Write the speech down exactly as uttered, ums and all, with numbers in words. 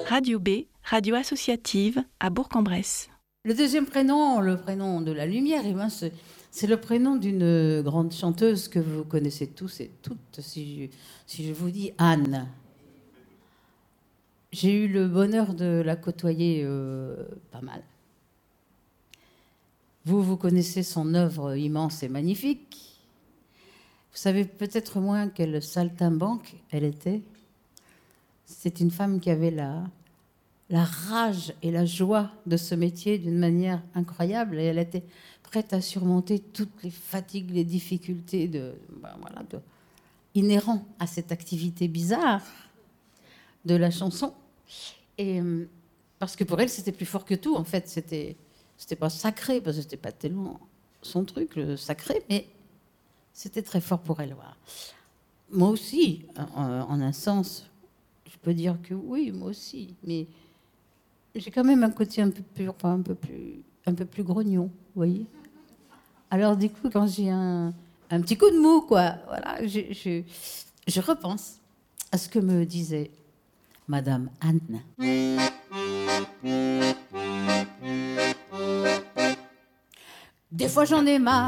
Radio B, radio associative à Bourg-en-Bresse. Le deuxième prénom, le prénom de la lumière, eh ben c'est, c'est le prénom d'une grande chanteuse que vous connaissez tous et toutes, si je, si je vous dis Anne. J'ai eu le bonheur de la côtoyer euh, pas mal. Vous, vous connaissez son œuvre immense et magnifique. Vous savez peut-être moins quelle saltimbanque elle était. C'est une femme qui avait la, la rage et la joie de ce métier d'une manière incroyable. Et elle était prête à surmonter toutes les fatigues, les difficultés de, ben voilà, de, inhérentes à cette activité bizarre de la chanson. Et, parce que pour elle, c'était plus fort que tout. En fait, c'était, c'était pas sacré, parce que c'était pas tellement son truc, le sacré, mais c'était très fort pour elle. Voilà. Moi aussi, en, en un sens, je peux dire que oui, moi aussi, mais j'ai quand même un côté un peu plus, enfin, un peu plus, un peu plus grognon, vous voyez. Alors du coup, quand j'ai un, un petit coup de mou, quoi, voilà, je, je, je repense à ce que me disait Madame Anne. Des fois, j'en ai marre.